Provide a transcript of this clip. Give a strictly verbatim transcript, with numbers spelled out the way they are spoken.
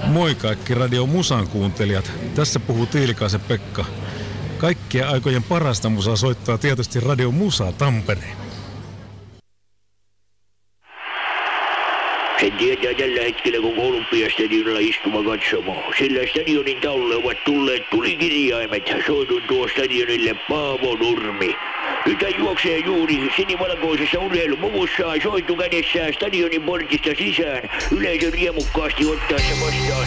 Moi kaikki Radio Musan kuuntelijat. Tässä puhuu Tiilikaisen Pekka. Kaikkien aikojen parasta musaa soittaa tietysti Radio Musa Tampere. Sen tietää tällä hetkellä, kun Olympiastadionilla istuma katsomaan. Sillä stadionin taululle ovat tulleet tulikirjaimet. Soitun tuo stadionille Paavo Nurmi. Nyt hän juoksee juuri sinivalkoisessa urheilumuvussaan, soitu kädessään stadionin portista sisään. Yleisö riemukkaasti ottaa se vastaan